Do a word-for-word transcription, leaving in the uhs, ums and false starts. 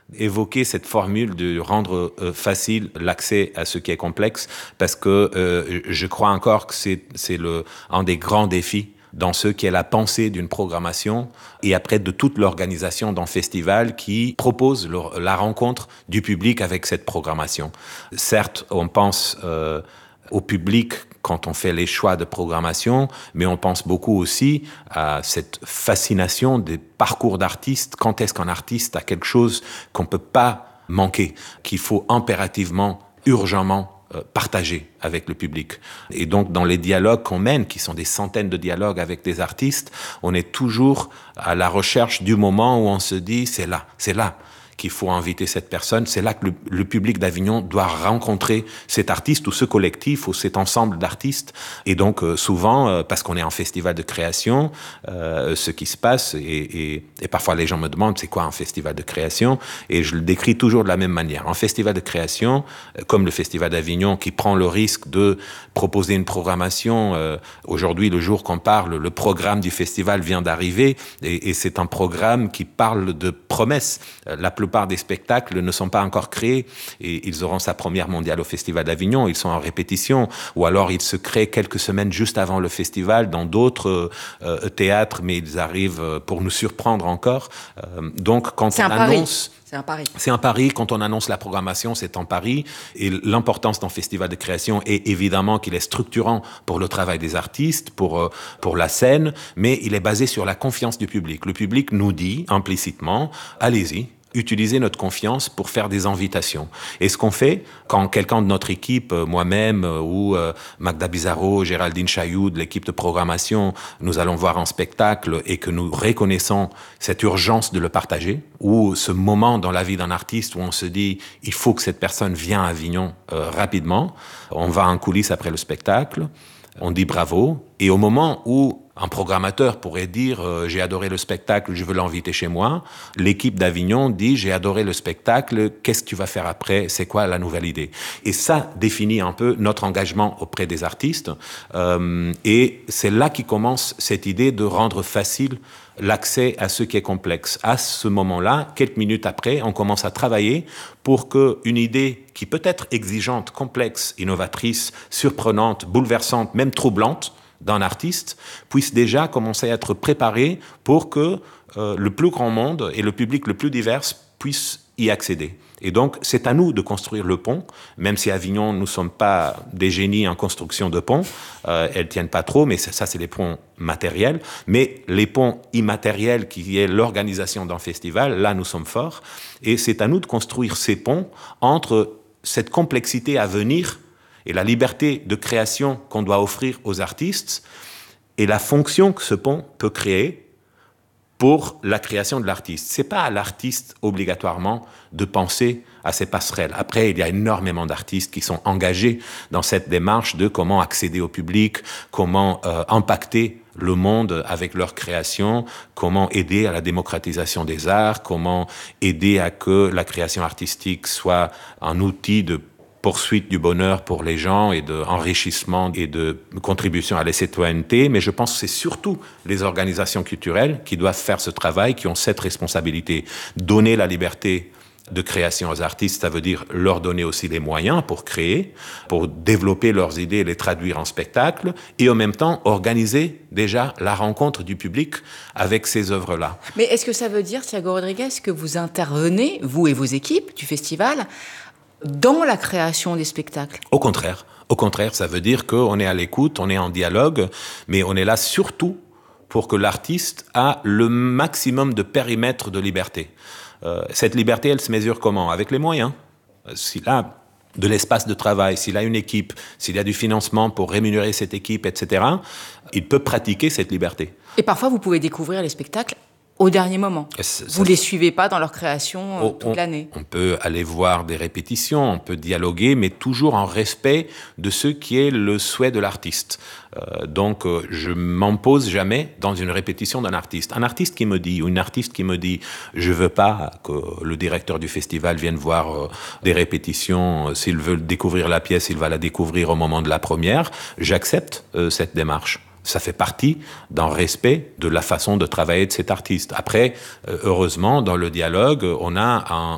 évoqué cette formule de rendre euh, facile l'accès à ce qui est complexe, parce que euh, je crois encore que c'est, c'est le, un des grands défis dans ce qui est la pensée d'une programmation et après de toute l'organisation d'un festival qui propose le, la rencontre du public avec cette programmation. Certes, on pense euh, au public quand on fait les choix de programmation, mais on pense beaucoup aussi à cette fascination des parcours d'artistes. Quand est-ce qu'un artiste a quelque chose qu'on ne peut pas manquer, qu'il faut impérativement, urgemment partager avec le public. Et donc, dans les dialogues qu'on mène, qui sont des centaines de dialogues avec des artistes, on est toujours à la recherche du moment où on se dit, c'est là, c'est là qu'il faut inviter cette personne, c'est là que le, le public d'Avignon doit rencontrer cet artiste ou ce collectif ou cet ensemble d'artistes. Et donc, euh, souvent, euh, parce qu'on est en festival de création, euh, ce qui se passe, et, et, et parfois les gens me demandent c'est quoi un festival de création, et je le décris toujours de la même manière. Un festival de création, euh, comme le festival d'Avignon, qui prend le risque de proposer une programmation, euh, aujourd'hui, le jour qu'on parle, le programme du festival vient d'arriver, et, et c'est un programme qui parle de promesses. La plupart des spectacles ne sont pas encore créés et ils auront sa première mondiale au Festival d'Avignon, ils sont en répétition ou alors ils se créent quelques semaines juste avant le festival dans d'autres euh, théâtres, mais ils arrivent pour nous surprendre encore. Euh, donc quand c'est on un annonce... Pari. C'est un pari. C'est un pari. Quand on annonce la programmation, c'est un pari. Et l'importance d'un festival de création est évidemment qu'il est structurant pour le travail des artistes, pour, pour la scène, mais il est basé sur la confiance du public. Le public nous dit implicitement, allez-y, utiliser notre confiance pour faire des invitations. Et ce qu'on fait, quand quelqu'un de notre équipe, moi-même ou euh, Magda Bizarro, Géraldine Chailloux, de l'équipe de programmation, nous allons voir un spectacle et que nous reconnaissons cette urgence de le partager, ou ce moment dans la vie d'un artiste où on se dit il faut que cette personne vienne à Avignon euh, rapidement, on va en coulisses après le spectacle, on dit bravo, et au moment où un programmateur pourrait dire euh, « j'ai adoré le spectacle, je veux l'inviter chez moi », l'équipe d'Avignon dit « j'ai adoré le spectacle, qu'est-ce que tu vas faire après, c'est quoi la nouvelle idée ?» Et ça définit un peu notre engagement auprès des artistes, euh, et c'est là qui commence cette idée de rendre facile l'accès à ce qui est complexe. À ce moment-là, quelques minutes après, on commence à travailler pour qu'une idée qui peut être exigeante, complexe, innovatrice, surprenante, bouleversante, même troublante, d'un artiste, puisse déjà commencer à être préparée pour que euh, le plus grand monde et le public le plus divers puissent y accéder. Et donc, c'est à nous de construire le pont, même si à Avignon, nous ne sommes pas des génies en construction de ponts, euh, elles ne tiennent pas trop, mais ça, c'est les ponts matériels. Mais les ponts immatériels, qui est l'organisation d'un festival, là, nous sommes forts. Et c'est à nous de construire ces ponts entre cette complexité à venir et la liberté de création qu'on doit offrir aux artistes et la fonction que ce pont peut créer pour la création de l'artiste. C'est pas à l'artiste obligatoirement de penser à ces passerelles. Après, il y a énormément d'artistes qui sont engagés dans cette démarche de comment accéder au public, comment euh, impacter le monde avec leur création, comment aider à la démocratisation des arts, comment aider à que la création artistique soit un outil de poursuite du bonheur pour les gens et d'enrichissement et de contribution à la citoyenneté, mais je pense que c'est surtout les organisations culturelles qui doivent faire ce travail, qui ont cette responsabilité. Donner la liberté de création aux artistes, ça veut dire leur donner aussi les moyens pour créer, pour développer leurs idées et les traduire en spectacle, et en même temps organiser déjà la rencontre du public avec ces œuvres-là. Mais est-ce que ça veut dire, Thiago Rodrigues, que vous intervenez, vous et vos équipes du festival, dans la création des spectacles? Au contraire. Au contraire, ça veut dire qu'on est à l'écoute, on est en dialogue, mais on est là surtout pour que l'artiste a le maximum de périmètre de liberté. Euh, cette liberté, elle se mesure comment? Avec les moyens. S'il a de l'espace de travail, s'il a une équipe, s'il y a du financement pour rémunérer cette équipe, et cetera, il peut pratiquer cette liberté. Et parfois, vous pouvez découvrir les spectacles au dernier moment. Ça, vous ne les suivez pas dans leur création on, toute l'année. On peut aller voir des répétitions, on peut dialoguer, mais toujours en respect de ce qui est le souhait de l'artiste. Euh, donc, euh, je m'impose jamais dans une répétition d'un artiste. Un artiste qui me dit, ou une artiste qui me dit, je veux pas que le directeur du festival vienne voir euh, des répétitions. S'il veut découvrir la pièce, il va la découvrir au moment de la première. J'accepte euh, cette démarche. Ça fait partie d'un respect de la façon de travailler de cet artiste. Après, heureusement, dans le dialogue, on a un,